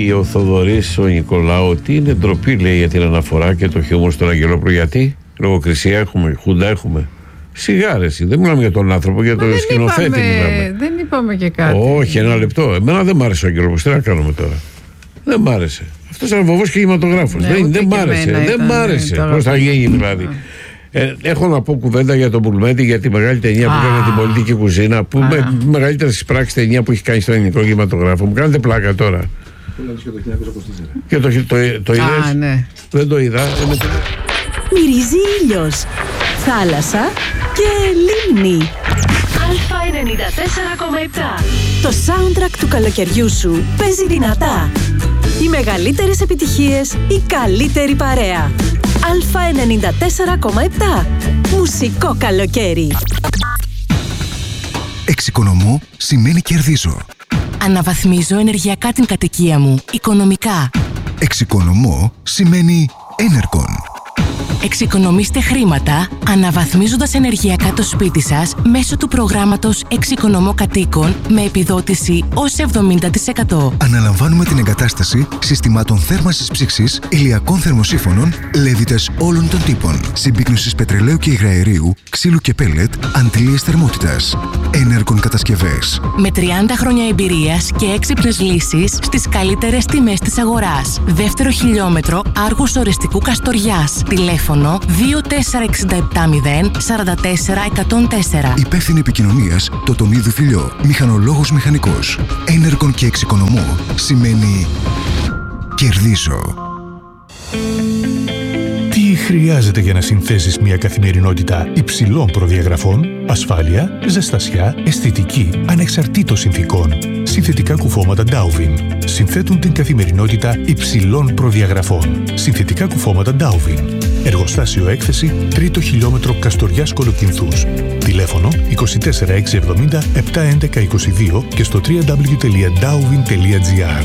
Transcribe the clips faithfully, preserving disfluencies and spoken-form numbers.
λέει ο Θοδωρής ο Νικολάου ότι είναι ντροπή, λέει, για την αναφορά και το χιούμορ στον Αγγελόπουλο. Γιατί? Λογοκρισία έχουμε, χούντα έχουμε. Σιγάρεση, δεν μιλάμε για τον άνθρωπο, για τον σκηνοθέτη είπαμε, μιλάμε. Δεν είπαμε και κάτι. Όχι, ένα λεπτό. Εμένα δεν μ' άρεσε ο Αγγελόπουλος. Τι να κάνουμε τώρα? Δεν μ' άρεσε. Αυτός ήταν βοβός κινηματογράφος. Ναι, δεν δεν μ' άρεσε. Δεν μ' άρεσε. Πώς θα γίνει δηλαδή? Ε, έχω να πω κουβέντα για τον Μπουλμέτη, για τη μεγάλη ταινία που έκανε την πολιτική κουζίνα, που με μεγαλύτερη πράξη ταινία που έχει κάνει στο ελληνικό κινηματογράφο. Μου κάνετε πλάκα τώρα. Και το, το, το, το είδες? Ναι. Δεν το είδα. Μυρίζει ήλιος, θάλασσα και λίμνη. Α ενενήντα τέσσερα κόμμα επτά. Το soundtrack του καλοκαιριού σου παίζει δυνατά. Οι μεγαλύτερες επιτυχίες, η καλύτερη παρέα. Α ενενήντα τέσσερα κόμμα επτά. Μουσικό καλοκαίρι. Εξοικονομώ σημαίνει κερδίζω. Αναβαθμίζω ενεργειακά την κατοικία μου, οικονομικά. Εξοικονομώ σημαίνει Enercon. Εξοικονομήστε χρήματα αναβαθμίζοντας ενεργειακά το σπίτι σας μέσω του προγράμματος Εξοικονομώ Κατοίκων με επιδότηση ως εβδομήντα τοις εκατό. Αναλαμβάνουμε την εγκατάσταση συστημάτων θέρμανσης ψήξης, ηλιακών θερμοσύφωνων, λέβητες όλων των τύπων, συμπίκνωσης πετρελαίου και υγραερίου, ξύλου και πέλετ, αντλίες θερμότητας. Enercon κατασκευές. Με τριάντα χρόνια εμπειρίας και έξυπνες λύσεις στις καλύτερες τιμές της αγοράς. Δεύτερο χιλιόμετρο Άργους Ορεστικού Καστοριάς. Τηλέφωνο δύο τέσσερα έξι επτά μηδέν τέσσερα τέσσερα εκατόν τέσσερα. Υπεύθυνη επικοινωνίας Τοτονίδου Φιλιό. Μηχανολόγος μηχανικός. Enercon και εξοικονομώ σημαίνει κερδίζω. Τι χρειάζεται για να συνθέσεις μια καθημερινότητα υψηλών προδιαγραφών? Ασφάλεια, ζεστασιά, αισθητική, ανεξαρτήτως συνθηκών. Συνθετικά κουφώματα Dowvin συνθέτουν την καθημερινότητα υψηλών προδιαγραφών. Συνθετικά κουφώματα Dowvin. Εργοστάσιο έκθεση, τρίτο χιλιόμετρο Καστοριάς Κολοκυνθούς. Τηλέφωνο είκοσι τέσσερα έξι εβδομήντα επτά έντεκα είκοσι δύο και στο double-u double-u double-u τελεία dowvin τελεία gr.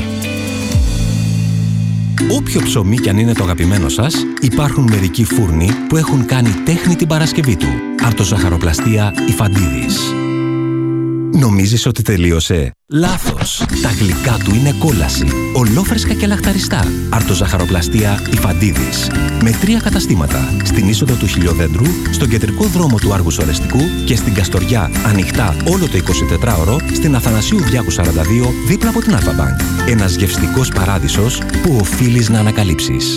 Όποιο ψωμί κι αν είναι το αγαπημένο σας, υπάρχουν μερικοί φούρνοι που έχουν κάνει τέχνη την Παρασκευή του. Αρτοζαχαροπλαστεία Ιφαντίδης. Νομίζεις ότι τελείωσε? Λάθος! Τα γλυκά του είναι κόλαση. Ολόφρεσκα και λαχταριστά. Αρτοζαχαροπλαστεία Ιφαντίδης. Με τρία καταστήματα. Στην είσοδο του Χιλιοδέντρου, στον κεντρικό δρόμο του Άργους Ορεστικού και στην Καστοριά, ανοιχτά όλο το εικοσιτετράωρο, στην Αθανασίου Διάκου σαράντα δύο, δίπλα από την Αλφα Bank. Ένας γευστικός παράδεισος που οφείλεις να ανακαλύψεις.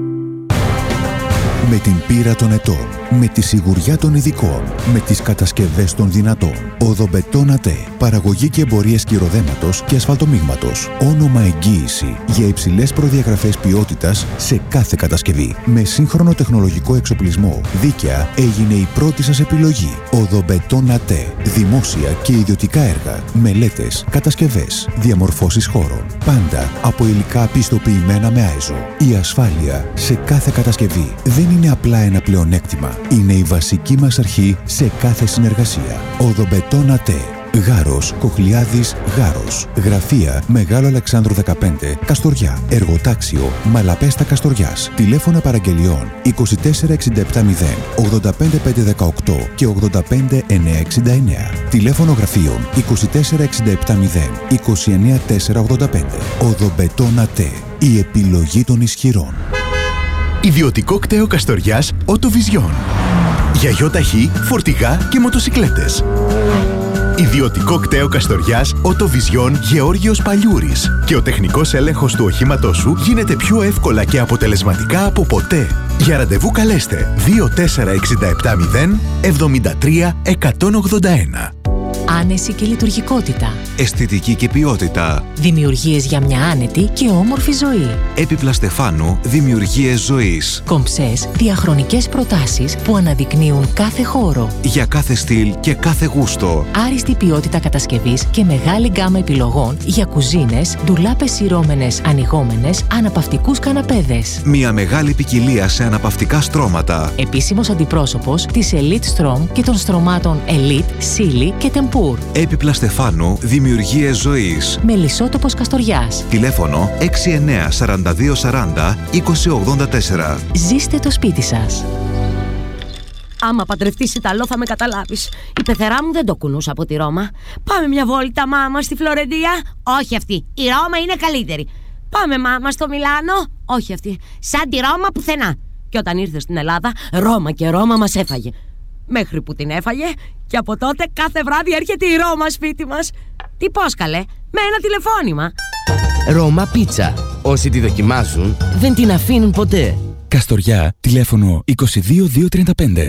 Με την πείρα των ετών, με τη σιγουριά των ειδικών, με τις κατασκευές των δυνατών. Οδομπετόν ΑΤΕ. Παραγωγή και εμπορία σκυροδέματος και ασφαλτομίγματος. Όνομα εγγύηση για υψηλές προδιαγραφές ποιότητας σε κάθε κατασκευή. Με σύγχρονο τεχνολογικό εξοπλισμό. Δίκαια έγινε η πρώτη σας επιλογή. Οδομπετόν ΑΤΕ. Δημόσια και ιδιωτικά έργα. Μελέτες, κατασκευές, διαμορφώσεις χώρων. Πάντα από υλικά πιστοποιημένα με άιζο. Η ασφάλεια σε κάθε κατασκευή δεν είναι απλά ένα πλεονέκτημα. Είναι η βασική μας αρχή σε κάθε συνεργασία. Οδομπετόν ΑΤΕ. Γάρος, Κοχλιάδης, Γάρος. Γραφεία Μεγάλο Αλεξάνδρου δεκαπέντε, Καστοριά. Εργοτάξιο Μαλαπέστα Καστοριάς. Τηλέφωνα παραγγελιών είκοσι τέσσερα εξήντα επτά μηδέν ογδόντα πέντε πεντακόσια δεκαοκτώ και ογδόντα πέντε εννιακόσια εξήντα εννέα. Τηλέφωνο γραφείων είκοσι τέσσερα εξήντα επτά μηδέν είκοσι εννέα τετρακόσια ογδόντα πέντε. Οδομπετόν ΑΤΕ. Η επιλογή των ισχυρών. Ιδιωτικό κτέο Καστοριάς Οτοβιζιόν. Για γιοταχή, φορτηγά και μοτοσικλέτες. Ιδιωτικό κτέο Καστοριάς Οτοβιζιόν Γεώργιος Παλιούρης. Και ο τεχνικός έλεγχος του οχήματός σου γίνεται πιο εύκολα και αποτελεσματικά από ποτέ. Για ραντεβού καλέστε δύο τέσσερα έξι επτά μηδέν εβδομήντα τρία εκατόν ογδόντα ένα. Άνεση και λειτουργικότητα. Αισθητική και ποιότητα. Δημιουργίες για μια άνετη και όμορφη ζωή. Έπιπλα Στεφάνου, δημιουργίες ζωής. Κομψές, διαχρονικές προτάσεις που αναδεικνύουν κάθε χώρο. Για κάθε στυλ και κάθε γούστο. Άριστη ποιότητα κατασκευής και μεγάλη γκάμα επιλογών για κουζίνες, ντουλάπες σειρώμενες, ανοιγόμενες, αναπαυτικούς καναπέδες. Μια μεγάλη ποικιλία σε αναπαυτικά στρώματα. Επίσημος αντιπρόσωπος της Elite Strom και των στρωμάτων Elite, Silly και Tempur. Έπιπλα Στεφάνου, δημιουργίες ζωής. Μελισσότοπος Καστοριάς. Τηλέφωνο έξι εννέα σαράντα δύο σαράντα είκοσι ογδόντα τέσσερα. Ζήστε το σπίτι σας. Άμα παντρευτείς Ιταλό θα με καταλάβεις. Η πεθερά μου δεν το κουνούσα από τη Ρώμα. Πάμε μια βόλτα, μάμα, στη Φλωρεντία. Όχι αυτή. Η Ρώμα είναι καλύτερη. Πάμε μάμα στο Μιλάνο. Όχι αυτή, σαν τη Ρώμα πουθενά. Και όταν ήρθε στην Ελλάδα, Ρώμα και Ρώμα μας έφαγε. Μέχρι που την έφαγε και από τότε κάθε βράδυ έρχεται η Ρώμα σπίτι μας. Τι πώς καλέ, με ένα τηλεφώνημα. Ρώμα πίτσα. Όσοι τη δοκιμάζουν δεν την αφήνουν ποτέ. Καστοριά, τηλέφωνο είκοσι δύο διακόσια τριάντα πέντε.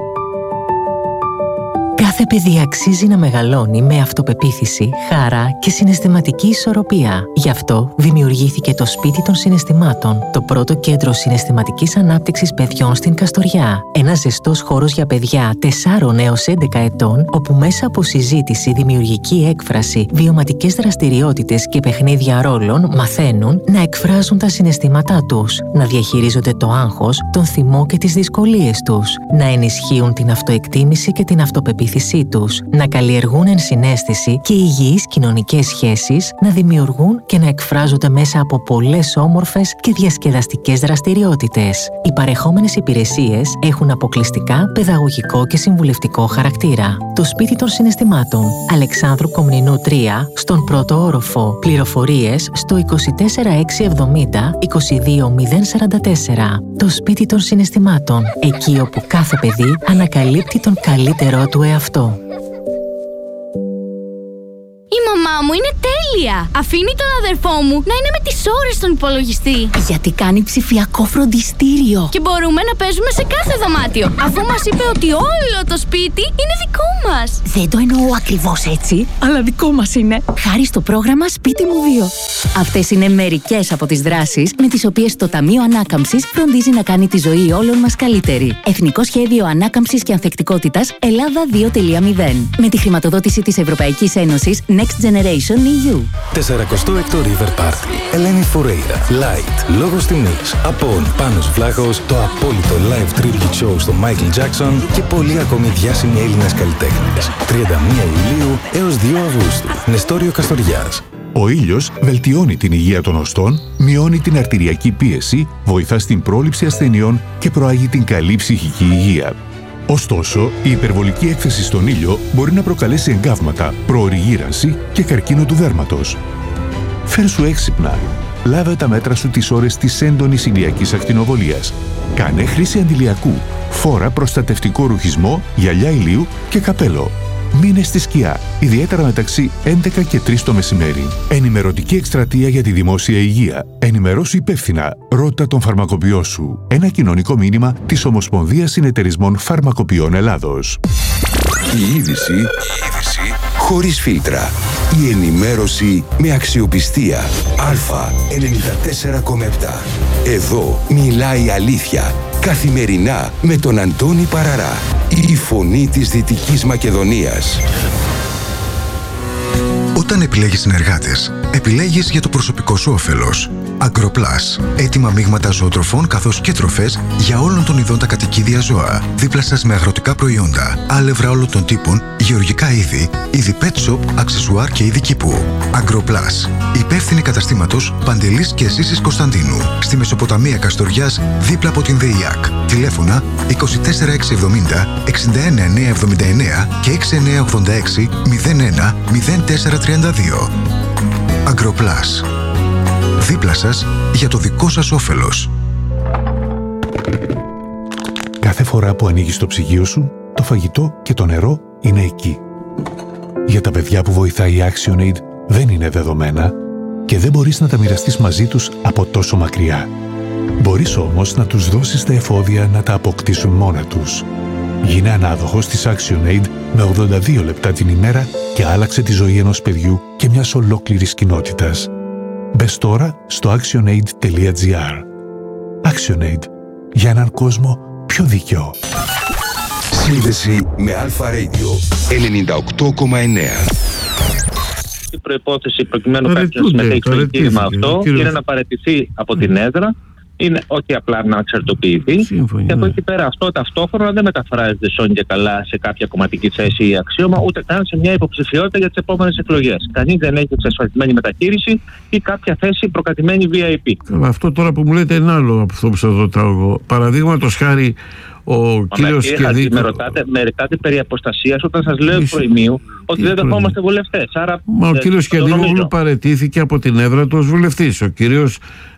Κάθε παιδί αξίζει να μεγαλώνει με αυτοπεποίθηση, χαρά και συναισθηματική ισορροπία. Γι' αυτό δημιουργήθηκε το Σπίτι των Συναισθημάτων, το πρώτο κέντρο συναισθηματικής ανάπτυξης παιδιών στην Καστοριά. Ένας ζεστός χώρος για παιδιά τεσσάρων έως έντεκα ετών, όπου μέσα από συζήτηση, δημιουργική έκφραση, βιωματικές δραστηριότητες και παιχνίδια ρόλων μαθαίνουν να εκφράζουν τα συναισθήματά τους, να διαχειρίζονται το άγχος, τον θυμό και τις δυσκολίες τους, να ενισχύουν την αυτοεκτίμηση και την αυτοπεποίθηση τους, να καλλιεργούν ενσυναίσθηση και υγιείς κοινωνικές σχέσεις, να δημιουργούν και να εκφράζονται μέσα από πολλές όμορφες και διασκεδαστικές δραστηριότητες. Οι παρεχόμενες υπηρεσίες έχουν αποκλειστικά παιδαγωγικό και συμβουλευτικό χαρακτήρα. Το Σπίτι των Συναισθημάτων, Αλεξάνδρου Κομνηνού τρία, στον πρώτο όροφο. Πληροφορίες στο είκοσι τέσσερα έξι εβδομήντα είκοσι δύο μηδέν σαράντα τέσσερα. Το Σπίτι των Συναισθημάτων, εκεί όπου κάθε παιδί ανακαλύπτει τον καλύτερό του εαυτό. Η μαμά μου είναι τέλεια! Αφήνει τον αδερφό μου να είναι με τις ώρες στον υπολογιστή. Γιατί κάνει ψηφιακό φροντιστήριο. Και μπορούμε να παίζουμε σε κάθε δωμάτιο, αφού μας είπε ότι όλο το σπίτι είναι δικό μας. Δεν το εννοώ ακριβώς έτσι, αλλά δικό μας είναι. Χάρη στο πρόγραμμα Σπίτι μου δύο. Αυτές είναι μερικές από τις δράσεις με τις οποίες το Ταμείο Ανάκαμψης φροντίζει να κάνει τη ζωή όλων μας καλύτερη. Εθνικό Σχέδιο Ανάκαμψης και Ανθεκτικότητας Ελλάδα δύο τελεία μηδέν. Με τη χρηματοδότηση της Ευρωπαϊκής Ένωσης Next Generation ι γιου. σαράντα έκτο River Party. Ελένη Φουρέιρα. Light. Λόγος τιμής. Απόν. Πάνος Βλάχος. Το απόλυτο live tribute show στο Michael Jackson και πολλοί ακόμη διάσημοι Έλληνες καλλιτέχνες. τριάντα μία Ιουλίου έως δύο Αυγούστου. Νεστόριο Καστοριάς. Ο ήλιος βελτιώνει την υγεία των οστών, μειώνει την αρτηριακή πίεση, βοηθά στην πρόληψη ασθενειών και προάγει την καλή ψυχική υγεία. Ωστόσο, η υπερβολική έκθεση στον ήλιο μπορεί να προκαλέσει εγκάβματα, προωρή γύρανση και καρκίνο του δέρματος. Φέρσου έξυπνα. Λάβε τα μέτρα σου τις ώρες της έντονης ηλιακής ακτινοβολίας. Κάνε χρήση αντιλιακού. Φόρα προστατευτικό ρουχισμό, γυαλιά ηλίου και καπέλο. Μείνε στη σκιά, ιδιαίτερα μεταξύ έντεκα και τρεις το μεσημέρι. Ενημερωτική εκστρατεία για τη δημόσια υγεία. Ενημερώσου υπεύθυνα. Ρώτα τον φαρμακοποιό σου. Ένα κοινωνικό μήνυμα της Ομοσπονδίας Συνεταιρισμών Φαρμακοποιών Ελλάδος. Η είδηση, η είδηση χωρίς φίλτρα. Η ενημέρωση με αξιοπιστία. Α ενενήντα τέσσερα κόμμα επτά. Εδώ μιλάει η αλήθεια. Καθημερινά με τον Αντώνη Παραρά. Η φωνή της Δυτικής Μακεδονίας. Όταν επιλέγεις συνεργάτες, επιλέγεις για το προσωπικό σου όφελος. Agroplus. Έτοιμα μείγματα ζωοτροφών καθώς και τροφές για όλων των ειδών τα κατοικίδια ζώα. Δίπλα σας με αγροτικά προϊόντα, άλευρα όλων των τύπων, γεωργικά είδη, είδη pet shop, αξεσουάρ και είδη κήπου. Agroplus. Υπεύθυνη καταστήματος Παντελής και Ζήσης Κωνσταντίνου. Στη Μεσοποταμία Καστοριάς, δίπλα από την ΔΕΙΑΚ. Τηλέφωνα είκοσι τέσσερα έξι εβδομήντα εξήντα ένα εννιακόσια εβδομήντα εννέα και έξι εννιακόσια ογδόντα έξι μηδέν ένα μηδέν τέσσερα τριάντα δύο. Agroplus. Δίπλα σας για το δικό σας όφελος. Κάθε φορά που ανοίγεις το ψυγείο σου, το φαγητό και το νερό είναι εκεί. Για τα παιδιά που βοηθάει η ActionAid δεν είναι δεδομένα και δεν μπορείς να τα μοιραστείς μαζί τους από τόσο μακριά. Μπορείς όμως να τους δώσεις τα εφόδια να τα αποκτήσουν μόνα τους. Γίνε ανάδοχος της ActionAid με ογδόντα δύο λεπτά την ημέρα και άλλαξε τη ζωή ενός παιδιού και μιας ολόκληρης κοινότητας. Μπες τώρα στο actionaid τελεία gr. ActionAid. Για έναν κόσμο πιο δίκαιο. Σύνδεση με Αλφα Radio ενενήντα οκτώ κόμμα εννέα. Η προϋπόθεση προκειμένου κάποιος να συμμετέχει στο εγχείρημα αυτό είναι να παραιτηθεί από την έδρα, είναι όχι απλά να εξαρτοποιηθεί. Σύμφωνη, και από εκεί πέρα αυτό ταυτόχρονα δεν μεταφράζεται σώνει και καλά σε κάποια κομματική θέση ή αξίωμα, ούτε καν σε μια υποψηφιότητα για τις επόμενες εκλογές. Κανείς δεν έχει εξασφαλισμένη μεταχείριση ή κάποια θέση προκατημένη βι άι πι. Αυτό τώρα που μου λέτε είναι άλλο από αυτό που σας ρωτάω εγώ. Παραδείγματος χάρη, ο κύριος Κεδίκος. Με ρωτάτε, με ρωτάτε περί αποστασίας όταν σας λέω προημίου ότι δεν δεχόμαστε βουλευτές. Άρα, Μα ο κύριος Κεδίκος παραιτήθηκε από την έδρα του ως βουλευτής. Ο κύριος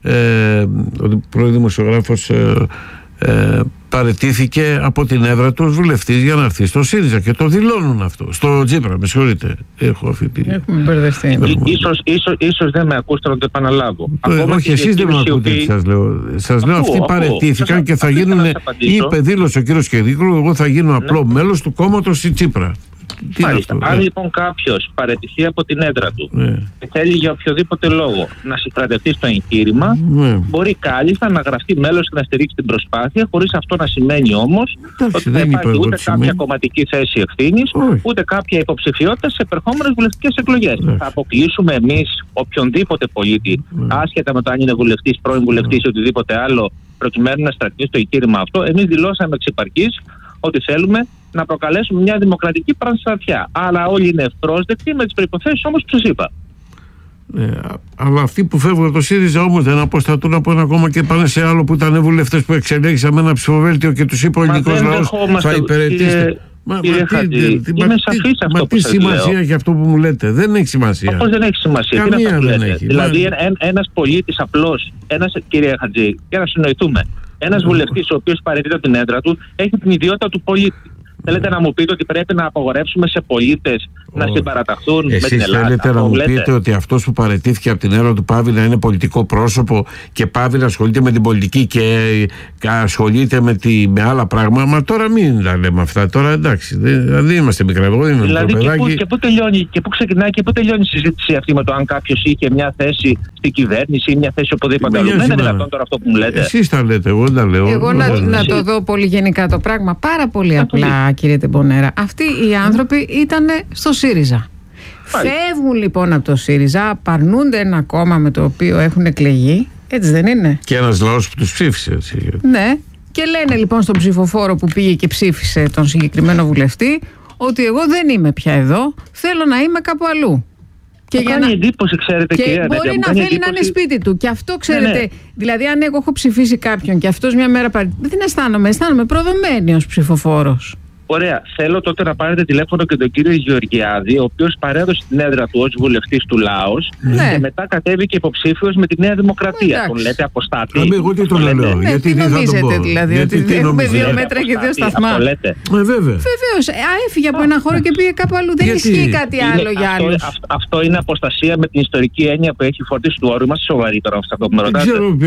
ε, ο πρώην δημοσιογράφος ε, ε, παραιτήθηκε από την έδρα του ως βουλευτής για να έρθει στο ΣΥΡΙΖΑ και το δηλώνουν αυτό. Στο Τσίπρα, με συγχωρείτε. Έχω αυτή τη... Έχουμε μπερδευτεί. Ίσως, ίσως, ίσως δεν με ακούστε να το επαναλάβω. Ε, όχι, εσείς δεν με ακούτε τι σας λέω. Σας λέω αυτοί παραιτήθηκαν και θα γίνουν, είπε, δήλωσε ο κύριος Κεδίκου, εγώ θα γίνω απλό μέλος του κόμματος στη Τσίπρα. Μάλιστα. Αν ε. λοιπόν κάποιος παραιτηθεί από την έδρα του ε. και θέλει για οποιοδήποτε λόγο να συγκρατευτεί στο εγχείρημα, ε. μπορεί κάλλιστα να γραφτεί μέλος και να στηρίξει την προσπάθεια, χωρίς αυτό να σημαίνει όμως Εντάξει, ότι δεν υπάρχει ούτε κάποια σημαίνει. κομματική θέση ευθύνης, ούτε κάποια υποψηφιότητα σε επερχόμενες βουλευτικές εκλογές. Ε. Θα αποκλείσουμε εμείς οποιονδήποτε πολίτη, ε. άσχετα με το αν είναι βουλευτής, πρώην βουλευτής ή οτιδήποτε άλλο, προκειμένου να στρατήσει το εγχείρημα αυτό. Εμείς δηλώσαμε εξ επαρκής ότι θέλουμε να προκαλέσουμε μια δημοκρατική πανστρατιά. Αλλά όλοι είναι ευπρόσδεκτοι με τις προϋποθέσεις όμως που σας είπα. Ε, αλλά αυτοί που φεύγουν από το ΣΥΡΙΖΑ όμως δεν αποστατούν από ένα κόμμα και πάνε σε άλλο που ήταν βουλευτές που εξελέγησαν με ένα ψηφοβέλτιο και τους είπε ο ελληνικός λαός θα υπηρετήσετε. Μα, κύριε μα, Χατζη, τι, είμαι σαφής αυτό μα που τι σας σημασία λέω. έχει αυτό που μου λέτε? Δεν έχει σημασία. Πώς δεν έχει σημασία? Καμία τι να δεν λέτε. έχει. Δηλαδή Μα... εν, ένας πολίτης απλός, ένας, κύριε Χατζη, για να συνοηθούμε, ένας βουλευτής ο οποίος παραιτείται από την έδρα του έχει την ιδιότητα του πολίτη. Θέλετε να μου πείτε ότι πρέπει να απαγορεύσουμε σε πολίτες oh. να συμπαραταχθούν με την Ελλάδα? Εσείς θέλετε να μου πείτε ότι αυτός που παραιτήθηκε από την έδρα του πάβει να είναι πολιτικό πρόσωπο και πάβει να ασχολείται με την πολιτική και ασχολείται με, τη, με άλλα πράγματα? Μα τώρα μην τα λέμε αυτά. Τώρα εντάξει, δεν, δεν είμαστε μικρά. Εγώ δεν είμαι δηλαδή μικρό παιδάκι. Και, και πού τελειώνει, και πού ξεκινάει και πού τελειώνει η συζήτηση αυτή με το αν κάποιος είχε μια θέση στην κυβέρνηση ή μια θέση οπουδήποτε άλλο? Δεν είναι δυνατόν τώρα αυτό που μου λέτε. Εσείς τα λέτε, εγώ δεν τα λέω. Εγώ να, να το δω πολύ γενικά το πράγμα. Πάρα πολύ απλά. Κύριε Τεμπονέρα, αυτοί οι άνθρωποι ήταν στο ΣΥΡΙΖΑ. Φεύγουν λοιπόν από το ΣΥΡΙΖΑ, απαρνούνται ένα κόμμα με το οποίο έχουν εκλεγεί, έτσι δεν είναι? Και ένας λαός που τους ψήφισε, έτσι. Ναι, και λένε λοιπόν στον ψηφοφόρο που πήγε και ψήφισε τον συγκεκριμένο βουλευτή ότι εγώ δεν είμαι πια εδώ, θέλω να είμαι κάπου αλλού. Και μου κάνει να... εντύπωση, ξέρετε, και κυρία, μπορεί να θέλει εντύπωση... να είναι σπίτι του. Και αυτό, ξέρετε, ναι, ναι. δηλαδή, αν εγώ έχω ψηφίσει κάποιον και αυτός μια μέρα παρ... δεν αισθάνομαι, αισθάνομαι προδομένη ως ψηφοφόρος. Ωραία. Θέλω τότε να πάρετε τηλέφωνο και τον κύριο Γεωργιάδη, ο οποίος παρέδωσε την έδρα του ως βουλευτής του Λάος, ναι, και μετά κατέβηκε υποψήφιος με τη Νέα Δημοκρατία. Ναι, τον λέτε αποστάτη? Αμέ, εγώ τι το λέω. Ναι, γιατί τι νομίζετε δηλαδή? Γιατί ότι έχουμε δύο μέτρα και δύο σταθμά? Ε, βέβαια. Βεβαίως. Έφυγε από ένα χώρο και πήγε κάπου αλλού. Δεν ισχύει κάτι άλλο για άλλους. Αυτό, αυτό είναι αποστασία με την ιστορική έννοια που έχει φορτίσει του όρου. Είμαστε σοβαροί τώρα αυτό που με ρωτάτε.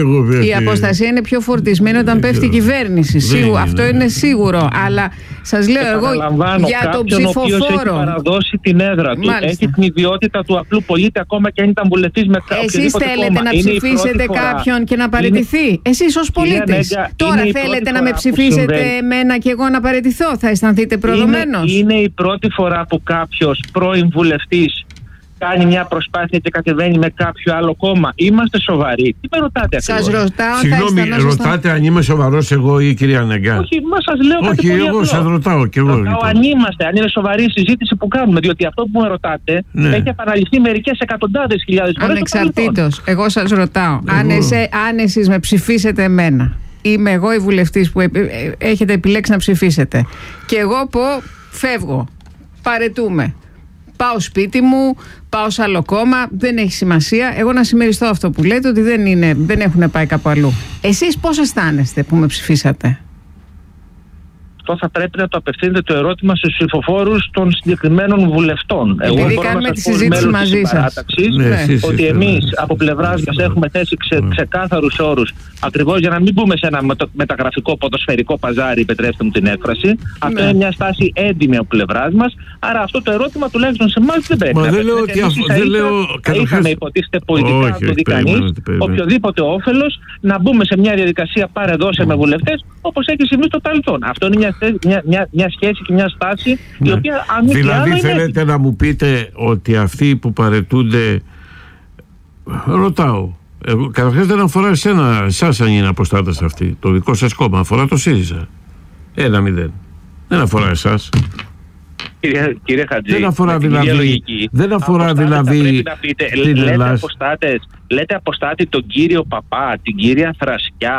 Η αποστασία είναι πιο φορτισμένη όταν πέφτει η κυβέρνηση. Αυτό είναι σίγουρο. Αλλά σας λέω εγώ για τον ψηφοφόρο. Έχει παραδώσει την έδρα του. Μάλιστα. Έχει την ιδιότητα του απλού πολίτη, ακόμα και αν ήταν βουλευτής με κάποιο. Εσείς θέλετε κόμμα. να ψηφίσετε κάποιον και να παραιτηθεί? Είναι... Εσείς ως πολίτης. Τώρα θέλετε να με ψηφίσετε εμένα και εγώ να παραιτηθώ? Θα αισθανθείτε προδομένος? Είναι, είναι η πρώτη φορά που κάποιος πρώην βουλευτής κάνει μια προσπάθεια και κατεβαίνει με κάποιο άλλο κόμμα. Είμαστε σοβαροί? Τι με ρωτάτε ακριβώς? Σας ρωτάω. Συγγνώμη, ρωτάτε αν είμαι σοβαρός εγώ ή η κυρία Νεγκά? Όχι, μα σας λέω κάτι Όχι, πολύ εγώ απλό. σας ρωτάω και εγώ. Ρωτάω λοιπόν. αν είμαστε, αν είναι σοβαρή η συζήτηση που κάνουμε. Διότι αυτό που με ρωτάτε, ναι, έχει επαναληφθεί μερικές εκατοντάδες χιλιάδες φορές. Ανεξαρτήτως, εγώ σας ρωτάω. Εγώ. Αν, εσέ, αν εσείς με ψηφίσετε εμένα, είμαι εγώ η βουλευτής που έχετε επιλέξει να ψηφίσετε, και εγώ πω φεύγω, παρετούμε, πάω σπίτι μου, πάω σε άλλο κόμμα, δεν έχει σημασία. Εγώ να συμμεριστώ αυτό που λέτε, ότι δεν, είναι, δεν έχουν πάει κάπου αλλού. Εσείς πώς αισθάνεστε που με ψηφίσατε? Αυτό θα πρέπει να το απευθύνετε το ερώτημα στους ψηφοφόρους των συγκεκριμένων βουλευτών. Επειδή κάνουμε τη συζήτηση μαζί σας. Ναι, ότι εμείς από πλευράς μας έχουμε θέσει ξε, ξεκάθαρους όρους, ακριβώς για να μην μπούμε σε ένα μεταγραφικό ποδοσφαιρικό παζάρι, επιτρέψτε μου την έκφραση. Ναι. Αυτό είναι μια στάση έντιμη από πλευράς μας. Άρα αυτό το ερώτημα τουλάχιστον σε εμάς δεν πρέπει. Μα να δεν λέω ότι αυτό. Δεν λέω. Θα είχαμε υποτίθεται πολιτικά, αν το δει κανείς, οποιοδήποτε όφελος να μπούμε σε μια διαδικασία πάρε δώσε με βουλευτές, όπως έχει συμβεί στο παρελθόν. Αυτό είναι μια Μια, μια, μια σχέση και μια στάση, ναι, η οποία αν δηλαδή άλλο, θέλετε είναι... να μου πείτε ότι αυτοί που παρετούνται, ρωτάω, εγώ, καταρχάς δεν αφορά εσένα, εσάς αν είναι αποστάτες αυτή, το δικό σας κόμμα, αφορά το ΣΥΡΙΖΑ. Ένα μηδέν. Δεν αφορά εσάς. Κύριε, κύριε Χατζή, δεν αφορά δηλαδή, λογική, δεν αφορά δηλαδή να πείτε, λέτε, αποστάτες, λέτε αποστάτη τον κύριο Παπά, την κυρία Θρασκιά,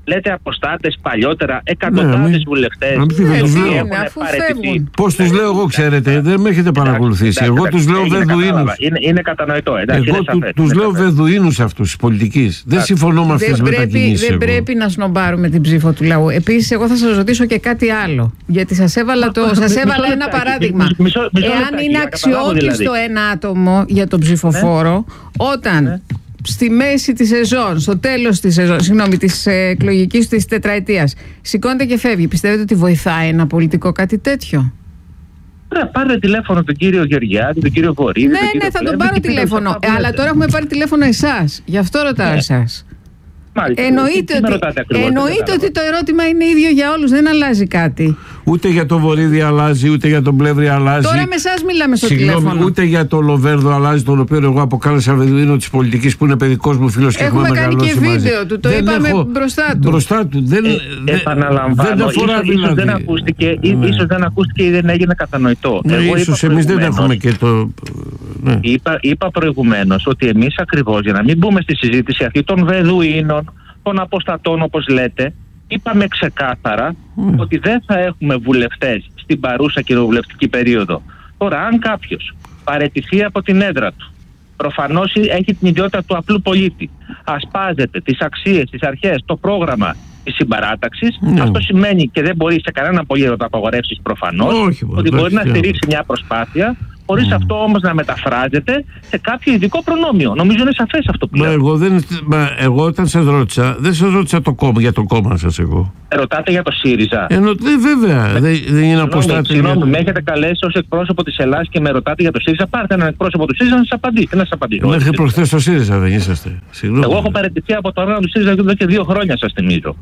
λέτε αποστάτες παλιότερα, εκατοντάδες ναι, βουλευτές έχουν παραιτηθεί. Πώς τους λέω εγώ, ξέρετε, δεν με έχετε παρακολουθήσει. Εγώ τους λέω Βεδουίνους. Είναι, είναι κατανοητό. Εντάξει, εγώ του, τους λέω Βεδουίνους αυτούς της πολιτικής. Δεν συμφωνώ με αυτές τις μετακινήσεις. Δεν πρέπει να σνομπάρουμε την ψήφο του λαού. Επίσης, εγώ θα σας ρωτήσω και κάτι άλλο. Γιατί σας έβαλα, το, σας έβαλα ένα παράδειγμα. Εάν είναι αξιόπιστο ένα άτομο για τον ψηφοφόρο, όταν στη μέση της σεζόν, στο τέλος της σεζόν, συγγνώμη, της εκλογικής της τετραετίας, σηκώνεται και φεύγει, πιστεύετε ότι βοηθάει ένα πολιτικό κάτι τέτοιο? Ωραία, πάρε τηλέφωνο τον κύριο Γεωργιάδη, τον κύριο Βορύδη. Ναι, ναι, θα τον πάρω τηλέφωνο. Ε, αλλά τώρα έχουμε πάρει τηλέφωνο εσάς. Γι' αυτό ρωτάω ναι. εσάς. Μάλιστα, εννοείται ότι, εννοείται ότι το ερώτημα είναι ίδιο για όλους, δεν αλλάζει κάτι. Ούτε για το Βορύδη αλλάζει, ούτε για τον Πλεύρη αλλάζει. Τώρα με εσάς μιλάμε στο Συγγνώμη, τηλέφωνο. Ούτε για τον Λοβέρδο αλλάζει, τον οποίο εγώ αποκάλεσα Βεδουίνο της πολιτικής, που είναι παιδικός μου φίλος και έχουμε κάνει και βίντεο μαζί. του, το δεν είπαμε έχω, μπροστά του. Μπροστά του. Δεν, ε, επαναλαμβάνω, δεν αφορά, ίσως, δηλαδή. ίσως, δεν ακούστηκε, ναι. ίσως δεν ακούστηκε ή δεν έγινε κατανοητό. Ναι, εγώ ίσως εμείς δεν έχουμε και το... Ναι. Είπα, είπα προηγουμένως ότι εμείς ακριβώς, για να μην μπούμε στη συζήτηση αυτή των Βεδουίνων, των αποστατών όπως λέτε, είπαμε ξεκάθαρα mm. ότι δεν θα έχουμε βουλευτές στην παρούσα κοινοβουλευτική περίοδο. Τώρα, αν κάποιος παραιτηθεί από την έδρα του, προφανώς έχει την ιδιότητα του απλού πολίτη, ασπάζεται τις αξίες, τις αρχές, το πρόγραμμα της συμπαράταξης, mm. αυτό σημαίνει και δεν μπορεί σε κανένα πολίτη να το απαγορεύσεις προφανώς, Όχι, ότι μπορεί να στηρίξει μια προσπάθεια, χωρίς mm. αυτό όμως να μεταφράζεται σε κάποιο ειδικό προνόμιο. Νομίζω είναι σαφές αυτό που λέω. Μα εγώ, δεν, μα εγώ όταν σας ρώτησα, δεν σας ρώτησα το κόμμα, για το κόμμα σας εγώ. Ρωτάτε για το ΣΥΡΙΖΑ. Ενώ, δε, βέβαια, με, δεν, δεν είναι αποστάτη. Συγγνώμη, για... με έχετε καλέσει ως εκπρόσωπο της Ελλάδας και με ρωτάτε για το ΣΥΡΙΖΑ. Πάρτε έναν εκπρόσωπο του ΣΥΡΙΖΑ να σας απαντήσει. Να σας απαντήσω. Μέχρι προχθές στο ΣΥΡΙΖΑ δεν είσαστε. Συγγνώμη. Εγώ έχω παραιτηθεί από το όργανο του ΣΥΡΙΖΑ εδώ και δύο χρόνια, σας θυμίζω.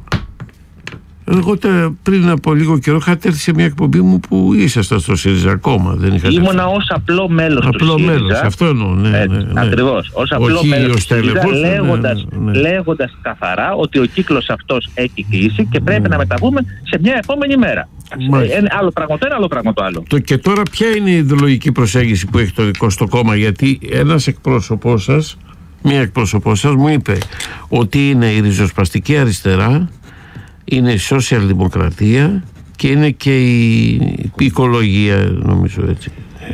Εγώ πριν από λίγο καιρό είχατε έρθει σε μια εκπομπή μου που ήσασταν στο ΣΥΡΙΖΑ ακόμα. Δεν είχατε Ήμουνα ως απλό μέλος απλό του ΣΥΡΙΖΑ. Μέλος, αυτό εννοώ. Ναι, ναι, ναι. Ακριβώς. Ως απλό Όχι μέλος του ΣΥΡΙΖΑ, τέλεχος, λέγοντας, ναι, ναι. λέγοντας καθαρά ότι ο κύκλος αυτός έχει κλείσει και πρέπει mm. να μεταβούμε σε μια επόμενη μέρα. Ε, άλλο πράγμα το ένα, άλλο πράγμα το άλλο. Το, και τώρα ποια είναι η ιδεολογική προσέγγιση που έχει το δικό στο κόμμα? Γιατί ένας εκπρόσωπός σας, μία εκπρόσωπός σας μου είπε ότι είναι η ριζοσπαστική αριστερά, είναι η σοσιαλδημοκρατία και είναι και η, η οικολογία, νομίζω έτσι.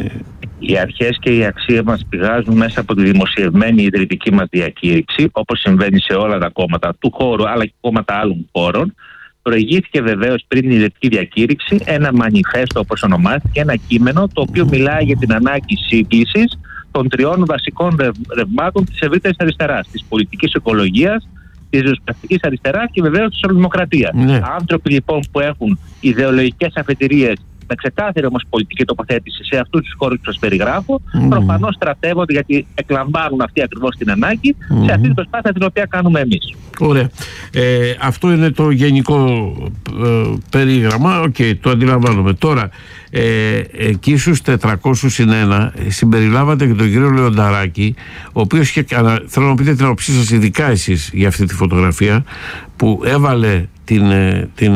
Οι αρχές και οι αξίες μας πηγάζουν μέσα από τη δημοσιευμένη ιδρυτική μας διακήρυξη, όπως συμβαίνει σε όλα τα κόμματα του χώρου αλλά και κόμματα άλλων χώρων. Προηγήθηκε βεβαίως πριν την ιδρυτική διακήρυξη ένα μανιφέστο, όπως ονομάστηκε, ένα κείμενο το οποίο μιλάει για την ανάγκη σύγκλησης των τριών βασικών ρευμάτων της ευρύτερης αριστεράς, της πολιτικής οικολογίας, της ριζοσπαστικής αριστεράς και βεβαίως της σοσιαλδημοκρατίας. Ναι. Άνθρωποι λοιπόν που έχουν ιδεολογικές αφετηρίες με ξεκάθαρη όμως πολιτική τοποθέτηση σε αυτούς τους χώρους που σας περιγράφω, mm. προφανώς στρατεύονται, γιατί εκλαμβάνουν αυτή ακριβώς την ανάγκη mm. σε αυτή την προσπάθεια την οποία κάνουμε εμείς. Ωραία. Ε, αυτό είναι το γενικό ε, περίγραμμα. Οκ, okay, το αντιλαμβάνομαι. Τώρα, ε, εκεί στους τετρακόσιους ένα συμπεριλάβατε και τον κύριο Λεονταράκη, ο οποίος είχε, θέλω να πείτε την άποψή σας ειδικά εσείς για αυτή τη φωτογραφία, που έβαλε την, την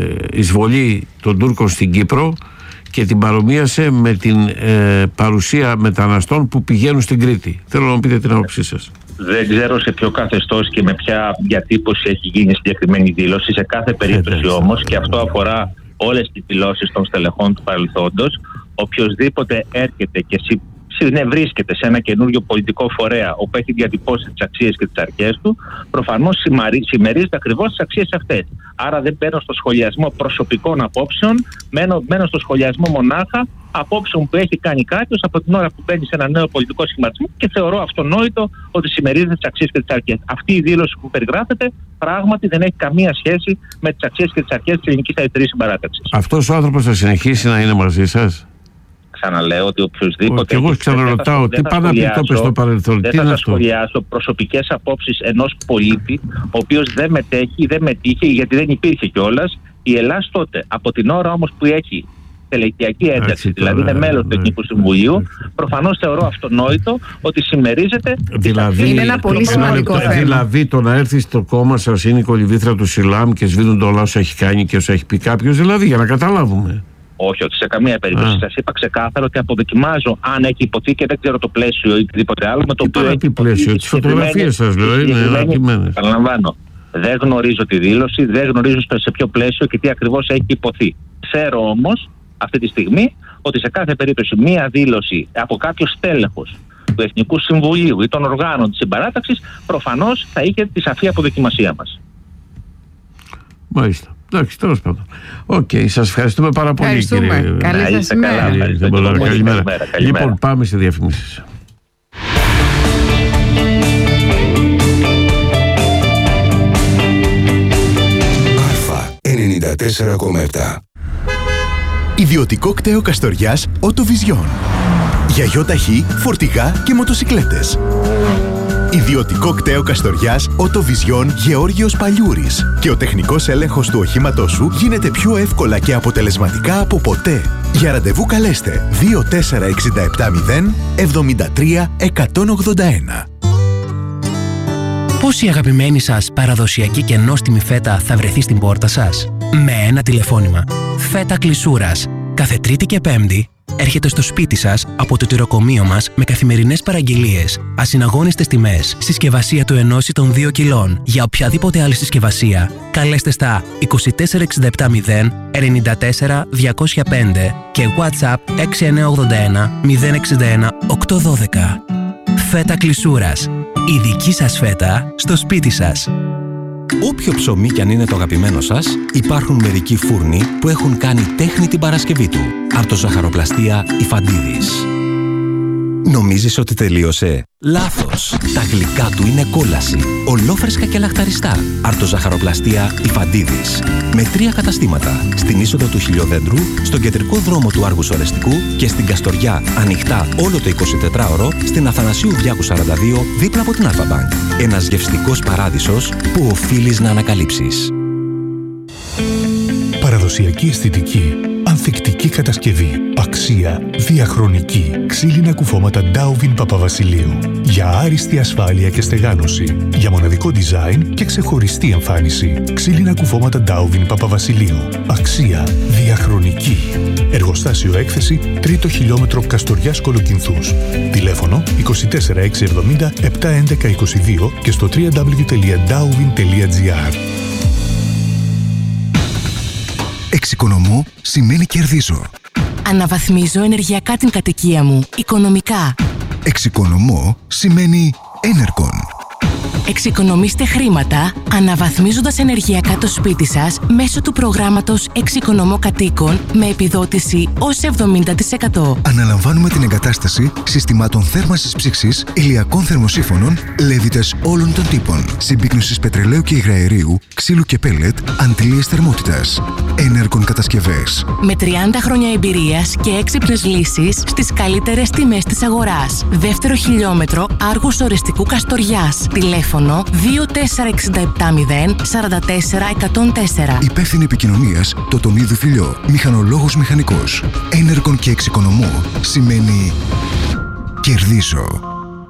εισβολή των Τούρκων στην Κύπρο και την παρομοίασε με την ε, παρουσία μεταναστών που πηγαίνουν στην Κρήτη. Θέλω να μου πείτε την άποψή σας. Δεν ξέρω σε ποιο καθεστώς και με ποια διατύπωση έχει γίνει συγκεκριμένη δήλωση. Σε κάθε περίπτωση όμως, και αυτό αφορά όλες τις δηλώσεις των στελεχών του παρελθόντος, οποιοσδήποτε έρχεται και συνευρίσκεται σε ένα καινούριο πολιτικό φορέα όπου έχει διατυπώσει τις αξίες και τις αρχές του, προφανώς συμμερίζεται ακριβώς τις αξίες αυτές. Άρα δεν μπαίνω στο σχολιασμό προσωπικών απόψεων, μένω, μένω στο σχολιασμό μονάχα απόψεων που έχει κάνει κάποιος από την ώρα που μπαίνει σε ένα νέο πολιτικό σχηματισμό και θεωρώ αυτονόητο ότι συμμερίζεται τις αξίες και τις αρχές. Αυτή η δήλωση που περιγράφεται πράγματι δεν έχει καμία σχέση με τις αξίες και τις αρχές της ελληνικής αριστερής συμπαράταξης. Αυτός ο άνθρωπος θα συνεχίσει να είναι μαζί σας? Ξαναλέω ότι οποιοδήποτε. Και εγώ ξαναρωτάω, τι πάνε να πει το πες στο παρελθόν? Δεν θα σας σχολιάσω προσωπικές απόψεις ενός πολίτη, ο οποίος δεν μετέχει, δεν μετήχε, γιατί δεν υπήρχε κιόλας η Ελλάς τότε. Από την ώρα όμως που έχει τελετειακή ένταξη, δηλαδή είναι μέλος του Εθνικού Συμβουλίου, προφανώς θεωρώ αυτονόητο ότι συμμερίζεται. Δηλαδή, είναι ένα πολύ σημαντικό θέμα. Δηλαδή το να έρθει στο κόμμα σας είναι η κολυβήθρα του Σιλάμ και σβήνουν όλα όσα έχει κάνει και όσα έχει πει κάποιος, δηλαδή, για να καταλάβουμε. Όχι, ότι σε καμία περίπτωση. Σας είπα ξεκάθαρα ότι αποδοκιμάζω, αν έχει υποθεί και δεν ξέρω το πλαίσιο ή οτιδήποτε άλλο, με το οποίο. Τι πλαίσιο, τις φωτογραφίες σας λέω, είναι αναρτημένες. Παραλαμβάνω. Δεν γνωρίζω τη δήλωση, δεν γνωρίζω σε ποιο πλαίσιο και τι ακριβώς έχει υποθεί. Ξέρω όμως αυτή τη στιγμή ότι σε κάθε περίπτωση μία δήλωση από κάποιο στέλεχος του Εθνικού Συμβουλίου ή των οργάνων της συμπαράταξης προφανώς θα είχε τη σαφή αποδοκιμασία μας. Μάλιστα. Εντάξει, τέλος πάντων. Οκ, okay, σας ευχαριστούμε πάρα πολύ, ευχαριστούμε. Κύριε. Καλή σας ημέρα. Καλημέρα. Καλημέρα. Λοιπόν, πάμε σε διαφημίσεις. Αλφα ενενήντα τέσσερα κόμμα επτά. Ιδιωτικό κτέο Καστοριάς Οτοβιζιόν. Για γιοταχή, φορτηγά και μοτοσικλέτες. Ιδιωτικό κτέο Καστοριάς Οτοβιζιόν Γεώργιος Παλιούρης. Και ο τεχνικός έλεγχος του οχήματός σου γίνεται πιο εύκολα και αποτελεσματικά από ποτέ. Για ραντεβού καλέστε δύο τέσσερα έξι επτά μηδέν εβδομήντα τρία εκατόν ογδόντα ένα. Πώς η αγαπημένη σας παραδοσιακή και νόστιμη φέτα θα βρεθεί στην πόρτα σας? Με ένα τηλεφώνημα. Φέτα Κλεισούρας. Κάθε Τρίτη και Πέμπτη έρχεται στο σπίτι σας από το τυροκομείο μας με καθημερινές παραγγελίες, ασυναγώνιστες τιμές, συσκευασία του ενός ή των δύο κιλών. Για οποιαδήποτε άλλη συσκευασία, καλέστε στα είκοσι τέσσερα εξήντα επτά μηδέν ενενήντα τέσσερα διακόσια πέντε και WhatsApp έξι εννιά ογδόντα ένα μηδέν εξήντα ένα οκτακόσια δώδεκα. Φέτα Κλεισούρας. Η δική σας φέτα στο σπίτι σας. Όποιο ψωμί κι αν είναι το αγαπημένο σας, υπάρχουν μερικοί φούρνοι που έχουν κάνει τέχνη την Παρασκευή του. Αρτοζαχαροπλαστία Ιφαντίδης. Νομίζεις ότι τελείωσε? Λάθος! Τα γλυκά του είναι κόλαση. Ολόφρεσκα και λαχταριστά. Αρτοζαχαροπλαστία Ιφαντίδης. Με τρία καταστήματα. Στην είσοδο του Χιλιοδέντρου, στον κεντρικό δρόμο του Άργους Ορεστικού και στην Καστοριά ανοιχτά όλο το εικοσιτετράωρο στην Αθανασίου Διάκου σαράντα δύο δίπλα από την Αλφα Bank. Ένας γευστικός παράδεισος που οφείλεις να ανακαλύψεις. Παραδοσιακή αισθητική, ανθεκτική κατασκευή, αξία, διαχρονική, ξύλινα κουφώματα Ντάουβιν Παπαβασιλείου. Για άριστη ασφάλεια και στεγάνωση, για μοναδικό design και ξεχωριστή εμφάνιση. Ξύλινα κουφώματα Ντάουβιν Παπαβασιλείου. Αξία, διαχρονική. Εργοστάσιο έκθεση, τρίτο χιλιόμετρο Καστοριάς Κολοκυνθούς. Τηλέφωνο είκοσι τέσσερα εξακόσια εβδομήντα επτακόσια έντεκα είκοσι δύο και στο double-u double-u double-u τελεία ντάουβιν τελεία τζι άρ. Εξοικονομώ σημαίνει κερδίζω. Αναβαθμίζω ενεργειακά την κατοικία μου, οικονομικά. Εξοικονομώ σημαίνει Enercon. Εξοικονομήστε χρήματα αναβαθμίζοντας ενεργειακά το σπίτι σας μέσω του προγράμματος Εξοικονομώ Κατοίκων με επιδότηση ως εβδομήντα τοις εκατό. Αναλαμβάνουμε την εγκατάσταση συστημάτων θέρμανσης ψήξης, ηλιακών θερμοσύφωνων, λέβητες όλων των τύπων, συμπίκνωσης πετρελαίου και υγραερίου, ξύλου και πέλετ, αντλίες θερμότητας. Enercon κατασκευές. Με τριάντα χρόνια εμπειρίας και έξυπνες λύσεις στις καλύτερες τιμές της αγοράς. Δεύτερο χιλιόμετρο Άργους Ορεστικού Καστοριάς. Τηλέφωνο δύο τέσσερα εξήντα επτά μηδέν σαράντα τέσσερα εκατόν τέσσερα. Υπεύθυνη επικοινωνίας Τοτονίδου Φιλιό. Μηχανολόγος μηχανικός. Enercon και εξοικονομώ σημαίνει κερδίζω.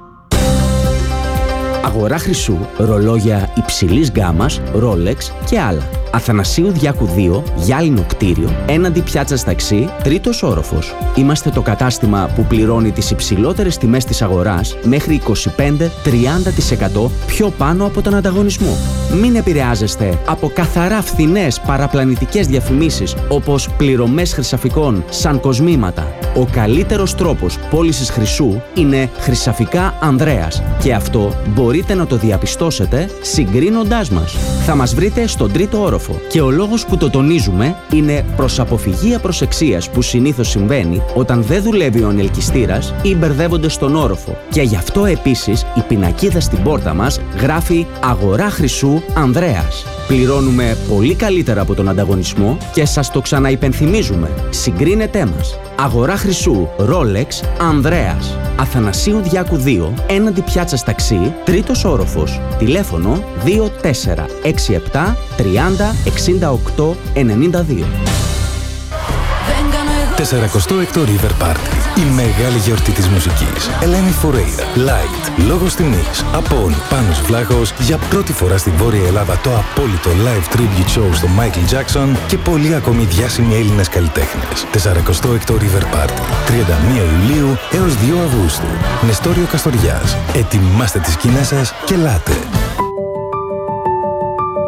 Αγορά χρυσού, ρολόγια υψηλής γκάμας, Rolex και άλλα. Αθανασίου Διάκου δύο, γυάλινο κτίριο, έναντι πιάτσας ταξί, τρίτος όροφος. Είμαστε το κατάστημα που πληρώνει τις υψηλότερες τιμές της αγοράς μέχρι είκοσι πέντε με τριάντα τοις εκατό πιο πάνω από τον ανταγωνισμό. Μην επηρεάζεστε από καθαρά φθηνές παραπλανητικές διαφημίσεις όπως πληρωμές χρυσαφικών σαν κοσμήματα. Ο καλύτερος τρόπος πώλησης χρυσού είναι Χρυσαφικά Ανδρέας και αυτό μπορείτε να το διαπιστώσετε συγκρίνοντάς μας. Θα μας βρείτε στον τρίτο όροφο. Και ο λόγος που το τονίζουμε είναι προς αποφυγή απροσεξίας που συνήθως συμβαίνει όταν δεν δουλεύει ο ανελκυστήρας ή μπερδεύονται στον όροφο. Και γι' αυτό επίσης η πινακίδα στην πόρτα μας γράφει «Αγορά χρυσού Ανδρέας». Πληρώνουμε πολύ καλύτερα από τον ανταγωνισμό και σας το ξαναυπενθυμίζουμε. Συγκρίνετέ μας. Αγορά χρυσού Rolex Ανδρέας. Αθανασίου Διάκου δύο, έναντι πιάτσας ταξί, τρίτος όροφος. Τηλέφωνο δύο τέσσερα έξι επτά τριάντα εξήντα οκτώ ενενήντα δύο. σαρακοστό έκτο River Party. Η μεγάλη γιορτή της μουσικής. Ελένη Φουρέιρα, Light, Λόγος Τιμής, Απόν, Πάνος Βλάχος, για πρώτη φορά στην Βόρεια Ελλάδα το απόλυτο live tribute show στο Michael Jackson και πολλοί ακόμη διάσημοι Έλληνες καλλιτέχνες. σαρακοστό έκτο River Party. τριάντα μία Ιουλίου έως δύο Αυγούστου. Νεστόριο Καστοριάς. Ετοιμάστε τις σκηνές σας και ελάτε.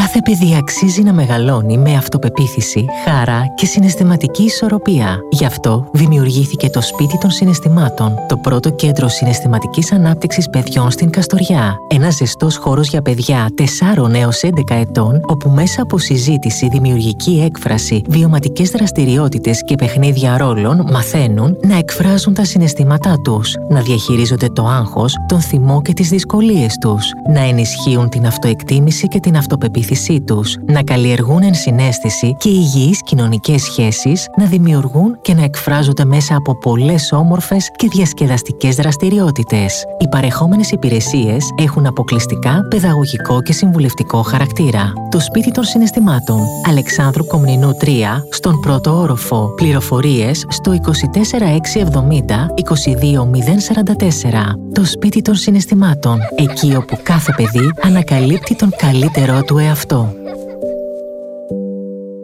Κάθε παιδί αξίζει να μεγαλώνει με αυτοπεποίθηση, χαρά και συναισθηματική ισορροπία. Γι' αυτό δημιουργήθηκε το Σπίτι των Συναισθημάτων, το πρώτο κέντρο συναισθηματικής ανάπτυξης παιδιών στην Καστοριά. Ένας ζεστός χώρος για παιδιά τεσσάρων έως έντεκα ετών, όπου μέσα από συζήτηση, δημιουργική έκφραση, βιωματικές δραστηριότητες και παιχνίδια ρόλων μαθαίνουν να εκφράζουν τα συναισθήματά τους, να διαχειρίζονται το άγχος, τον θυμό και τις δυσκολίες τους, να ενισχύουν την αυτοεκτίμηση και την αυτοπεποίθησή τους, να καλλιεργούν ενσυναίσθηση και υγιείς κοινωνικές σχέσεις, να δημιουργούν και να εκφράζονται μέσα από πολλές όμορφες και διασκεδαστικές δραστηριότητες. Οι παρεχόμενες υπηρεσίες έχουν αποκλειστικά παιδαγωγικό και συμβουλευτικό χαρακτήρα. Το Σπίτι των Συναισθημάτων, Αλεξάνδρου Κομνηνού τρία, στον πρώτο όροφο. Πληροφορίες στο είκοσι τέσσερα έξι εβδομήντα είκοσι δύο μηδέν σαράντα τέσσερα. Το Σπίτι των Συναισθημάτων, εκεί όπου κάθε παιδί ανακαλύπτει τον καλύτερό του εαυτό.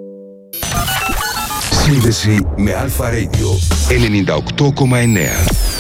Σύνδεση με Αλφα Radio ενενήντα οκτώ κόμμα εννέα.